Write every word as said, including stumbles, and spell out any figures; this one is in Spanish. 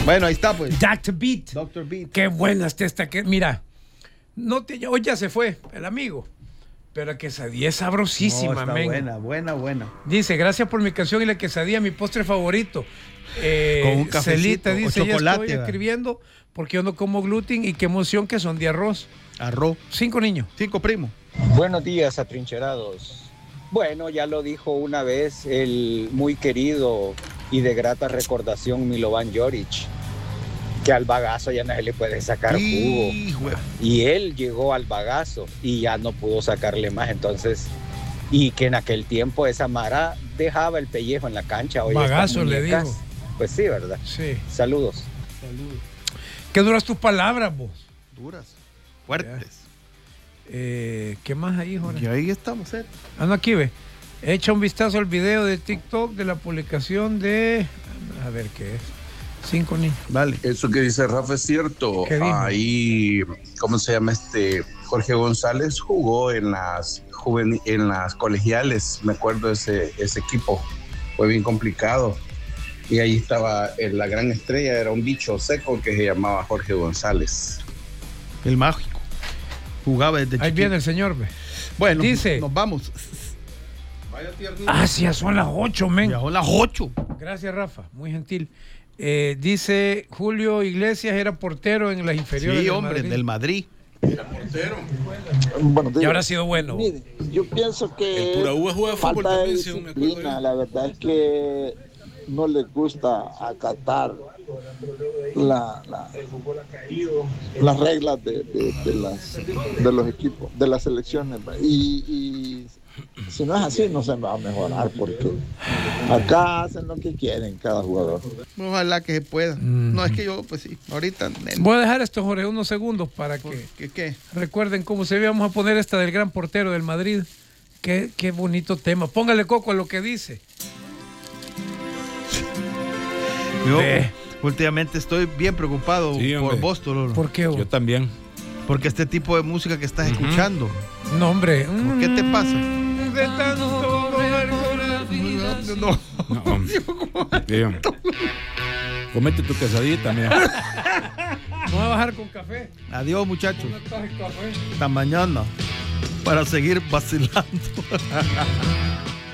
Bueno, ahí está, pues. doctor Beat. doctor Beat. Qué buena está esta. Que, mira, no te, hoy ya se fue el amigo. Pero la quesadilla es sabrosísima, No, está men. buena, buena, buena. Dice, gracias por mi canción y la quesadilla, mi postre favorito. Eh, Con un cafecito Celita o dice, ya chocolate, estoy ¿va? escribiendo porque yo no como gluten y qué emoción que son de arroz. Arroz. Cinco niños. Cinco primos. Buenos días, atrincherados. Bueno, ya lo dijo una vez el muy querido y de grata recordación Milovan Joric, que al bagazo ya no se le puede sacar Hijo. jugo. Y él llegó al bagazo y ya no pudo sacarle más. Entonces, y que en aquel tiempo esa Mara dejaba el pellejo en la cancha. Hoy Bagazo, estas le muñecas, digo. Pues sí, ¿verdad? Sí. Saludos. Saludos. Qué duras tus palabras, vos. Duras. Fuertes. Eh, ¿Qué más hay, Jorge? Y ahí estamos, ¿eh? Ah, no, aquí ve. Echa un vistazo al video de TikTok de la publicación de... A ver qué es. Cinco niños. Vale. Eso que dice Rafa es cierto. ¿Qué dijo? Ahí, ¿cómo se llama este? Jorge González jugó en las juven- en las colegiales, me acuerdo ese, ese equipo. Fue bien complicado. Y ahí estaba eh, la gran estrella, era un bicho seco que se llamaba Jorge González. El mágico. Jugaba desde Ahí chiquito. viene el señor, ve. Bueno, Dice- nos vamos. Ah, sí, ya son las ocho, men. Ya son las ocho. Gracias, Rafa. Muy gentil. Eh, dice Julio Iglesias era portero en las inferiores. Sí, del hombre, Madrid. del Madrid. Buenos días. Y habrá sido bueno. Mire, yo pienso que El Pura Uva juega fútbol falta de también, sí, me acuerdo disciplina. yo. La verdad es que no les gusta acatar la, la- las reglas de, de- de las, de los equipos, de las selecciones. ¿va? Y, y si no es así, no se va a mejorar porque acá hacen lo que quieren cada jugador. Ojalá que se pueda. No, es que yo, pues sí, ahorita. Voy a dejar esto, Jorge, unos segundos para que ¿Qué, qué? recuerden cómo se ve. Vamos a poner esta del gran portero del Madrid. Qué, qué bonito tema. Póngale coco a lo que dice. Yo Ve. últimamente estoy bien preocupado Sí, por hombre. vos, Tololo. ¿Por qué? vos? Yo también. Porque este tipo de música que estás Ujú. escuchando, No, hombre. ¿por qué te pasa? De tanto mover corazón. No. No, hombre. Sí, hombre. Comete tu quesadita, mira. Vamos a bajar con café. Adiós, muchachos. ¿Dónde está el café? Hasta mañana para seguir vacilando.